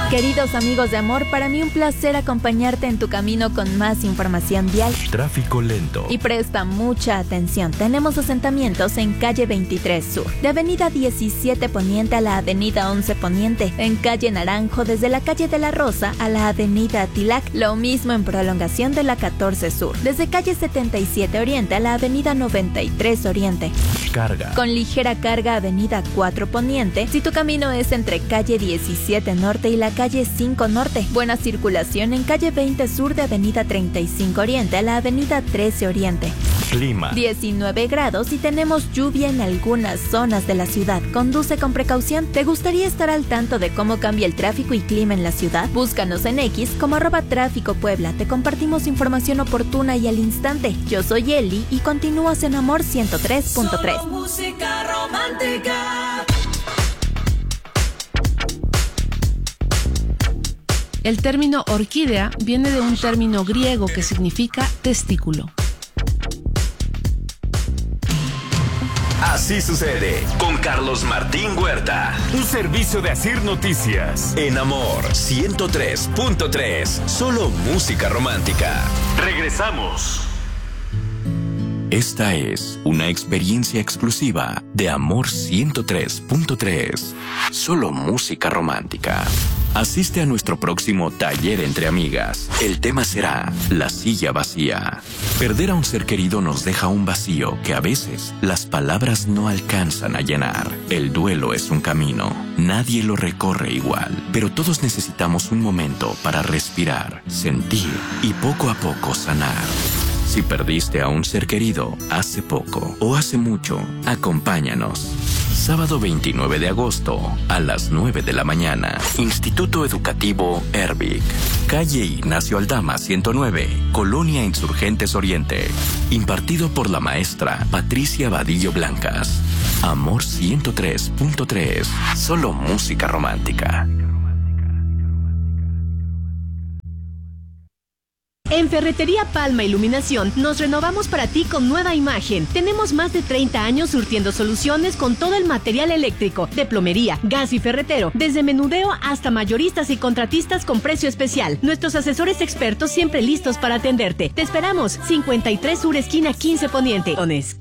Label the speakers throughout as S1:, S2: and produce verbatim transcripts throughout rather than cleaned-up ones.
S1: Queridos amigos de Amor, para mí un placer acompañarte en tu camino con más información vial.
S2: Tráfico lento.
S1: Y presta mucha atención. Tenemos asentamientos en calle veintitrés Sur, de avenida diecisiete Poniente a la avenida once Poniente, en calle Naranjo desde la calle de la Rosa a la avenida Atilac, lo mismo en prolongación de la catorce Sur, desde calle setenta y siete Oriente a la avenida noventa y tres Oriente.
S2: Carga.
S1: Con ligera carga avenida cuatro Poniente, si tu camino es entre calle diecisiete Norte y la calle cinco Norte. Buena circulación en calle veinte Sur de avenida treinta y cinco Oriente a la avenida trece Oriente.
S2: Clima.
S1: diecinueve grados y tenemos lluvia en algunas zonas de la ciudad. Conduce con precaución. ¿Te gustaría estar al tanto de cómo cambia el tráfico y clima en la ciudad? Búscanos en X como arroba tráfico Puebla. Te compartimos información oportuna y al instante. Yo soy Eli y continúas en Amor ciento tres punto tres.
S3: Solo música romántica.
S4: El término orquídea viene de un término griego que significa testículo.
S2: Así sucede con Carlos Martín Huerta.
S5: Un servicio de Asir Noticias.
S2: En Amor ciento tres punto tres. Solo música romántica.
S5: Regresamos.
S2: Esta es una experiencia exclusiva de Amor ciento tres punto tres. Solo música romántica. Asiste a nuestro próximo taller entre amigas. El tema será la silla vacía. Perder a un ser querido nos deja un vacío que a veces las palabras no alcanzan a llenar. El duelo es un camino. Nadie lo recorre igual, pero todos necesitamos un momento para respirar, sentir y poco a poco sanar. Si perdiste a un ser querido hace poco o hace mucho, acompáñanos. Sábado veintinueve de agosto a las nueve de la mañana. Instituto Educativo Erbic. Calle Ignacio Aldama ciento nueve, Colonia Insurgentes Oriente. Impartido por la maestra Patricia Vadillo Blancas. Amor ciento tres punto tres. Solo música romántica.
S6: En Ferretería Palma Iluminación nos renovamos para ti con nueva imagen. Tenemos más de treinta años surtiendo soluciones con todo el material eléctrico, de plomería, gas y ferretero, desde menudeo hasta mayoristas y contratistas con precio especial. Nuestros asesores expertos siempre listos para atenderte. Te esperamos, cincuenta y tres Sur esquina quince Poniente.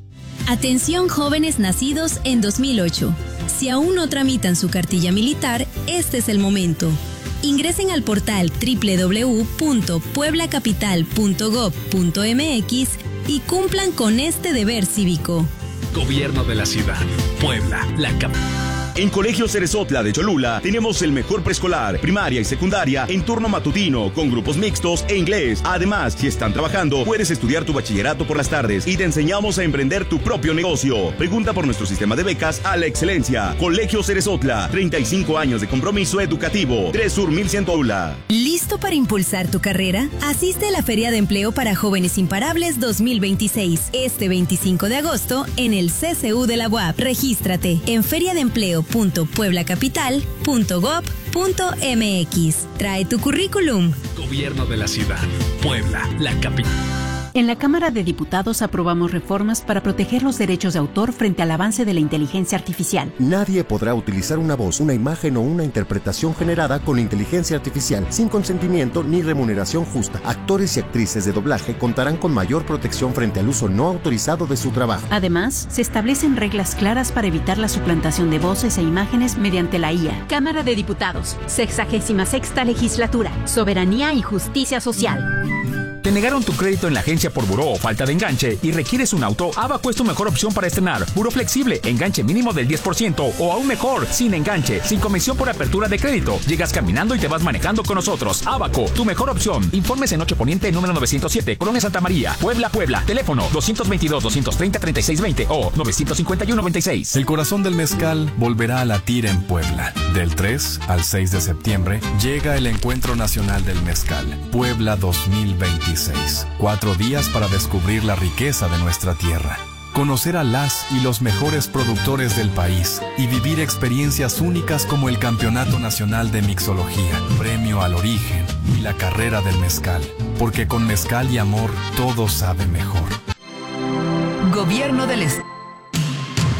S7: Atención jóvenes nacidos en dos mil ocho. Si aún no tramitan su cartilla militar, este es el momento. Ingresen al portal doble u doble u doble u punto puebla capital punto gob punto m x y cumplan con este deber cívico.
S8: Gobierno de la Ciudad. Puebla, la capital.
S9: En Colegio Ceresotla de Cholula tenemos el mejor preescolar, primaria y secundaria en turno matutino, con grupos mixtos e inglés. Además, si están trabajando, puedes estudiar tu bachillerato por las tardes y te enseñamos a emprender tu propio negocio. Pregunta por nuestro sistema de becas a la excelencia. Colegio Ceresotla, treinta y cinco años de compromiso educativo. tres Sur mil cien Tula.
S7: ¿Listo para impulsar tu carrera? Asiste a la Feria de Empleo para Jóvenes Imparables dos mil veintiséis, este veinticinco de agosto en el C C U de la U A P. Regístrate en feria de empleo punto puebla capital punto gob punto m x. Trae tu currículum.
S8: Gobierno de la Ciudad. Puebla, la capital.
S10: En la Cámara de Diputados aprobamos reformas para proteger los derechos de autor frente al avance de la inteligencia artificial.
S11: Nadie podrá utilizar una voz, una imagen o una interpretación generada con inteligencia artificial sin consentimiento ni remuneración justa. Actores y actrices de doblaje contarán con mayor protección frente al uso no autorizado de su trabajo.
S10: Además, se establecen reglas claras para evitar la suplantación de voces e imágenes mediante la I A.
S6: Cámara de Diputados, sexagésima sexta legislatura, soberanía y justicia social.
S12: ¿Te negaron tu crédito en la agencia por buró o falta de enganche y requieres un auto? Abaco es tu mejor opción para estrenar. Buró flexible, enganche mínimo del diez por ciento o aún mejor, sin enganche, sin comisión por apertura de crédito. Llegas caminando y te vas manejando con nosotros. Abaco, tu mejor opción. Informes en ocho Poniente, número novecientos siete, Colonia Santa María, Puebla, Puebla. Teléfono doscientos veintidós, doscientos treinta, treinta y seis veinte o novecientos cincuenta y uno, noventa y seis.
S13: El corazón del mezcal volverá a latir en Puebla. Del tres al seis de septiembre llega el Encuentro Nacional del Mezcal, Puebla dos mil veintiséis. Cuatro días para descubrir la riqueza de nuestra tierra, conocer a las y los mejores productores del país y vivir experiencias únicas como el Campeonato Nacional de Mixología, Premio al Origen y la Carrera del Mezcal, porque con mezcal y amor todo sabe mejor.
S14: Gobierno del Estado.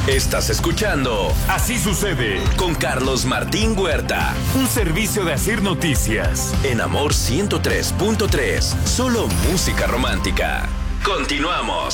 S2: Estás escuchando
S5: Así sucede
S2: con Carlos Martín Huerta.
S5: Un servicio de Asir Noticias.
S2: En Amor ciento tres punto tres. Solo música romántica. Continuamos.